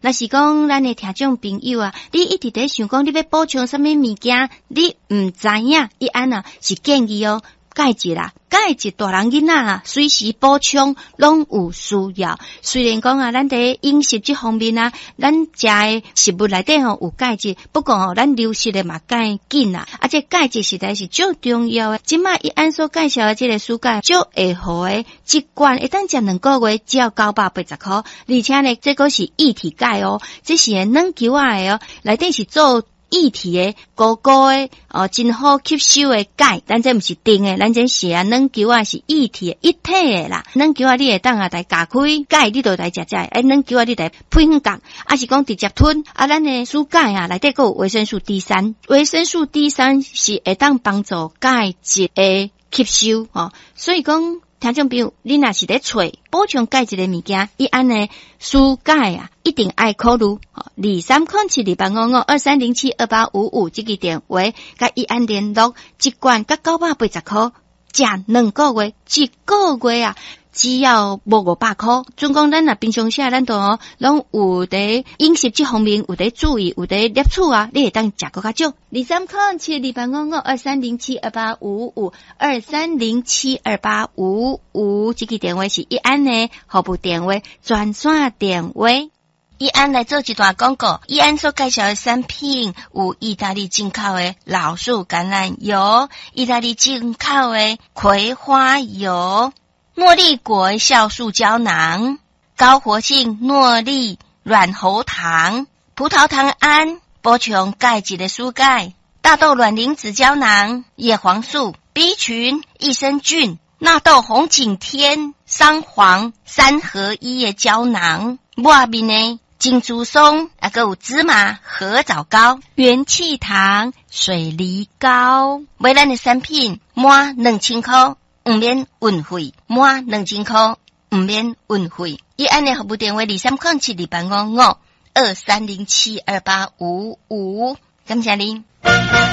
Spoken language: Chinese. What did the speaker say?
若是讲咱的听众朋友啊，你一直在想讲你要补充什么物件，你唔知影，伊安啊是建议哦。钙质啦，钙质大人囡仔啊，随时补充拢有需要。虽然讲啊，咱在饮食这方面啊，咱食的食物内底吼有钙质，不过吼咱流失的嘛介紧啊，这钙质实在是最重要的。即卖伊按所介绍的这个蔬钙，最会好的一罐，一旦食2个月只要980块，而且呢，这个是液体钙哦，这是软球啊的哦，内底是做液体的、高高的真好吸收的钙，咱这不是定的，咱这是软球啊是液体的、一体的啦。软球啊，你会当来加开钙，你就来食这，软球啊，你来配合角，是讲直接吞。咱的蔬钙啊，内底还有维生素 D3， 维生素 D3 是会当帮助钙质的吸收所以讲。听众朋友，你若是咧找补充钙质的物件，伊安尼蔬钙啊，一定爱考虑2307285523072855这个电话，甲伊安联络，一罐甲980块，食2个月，一个月啊，只要无500块。总讲咱若平常时咱都拢有伫饮食这方面有伫注意，有伫摄取啊，你会当食个较少。2307285523072855这个电话是伊安的服务电话，专线电话。伊安来做一段广告，伊安所介绍的产品有意大利进口的老树橄榄油，意大利进口的葵花油，诺丽果酵素胶囊，高活性诺丽软喉糖，葡萄糖胺，补充钙质的蔬钙，大豆卵磷脂胶囊，叶黄素 B 群益生菌，纳豆红景天桑黄3合1的胶囊，外面呢金竹松还有芝麻合枣膏，元气糖水梨膏，买咱的产品满2000块不免运费，满2000块不免运费。伊安的服务电话2307285523072855，感谢您。